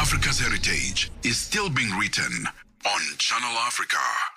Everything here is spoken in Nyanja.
Africa's heritage is still being written on Channel Africa.